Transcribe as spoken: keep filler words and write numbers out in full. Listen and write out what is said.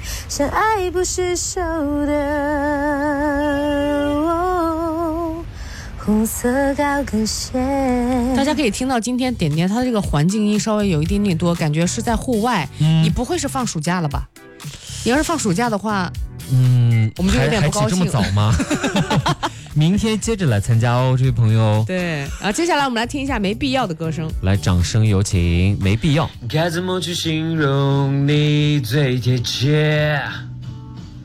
相爱不释手的、哦、红色高跟鞋。 大家可以听到今天点点它的这个环境音稍微有一点点多，感觉是在户外。嗯，你不会是放暑假了吧？你要是放暑假的话， 嗯， 我们就有点不高兴了。 还起这么早吗？明天接着来参加哦，这位朋友。 对，然后接下来我们来听一下没必要的歌声。 来，掌声有请，没必要。 该怎么去形容你最贴切？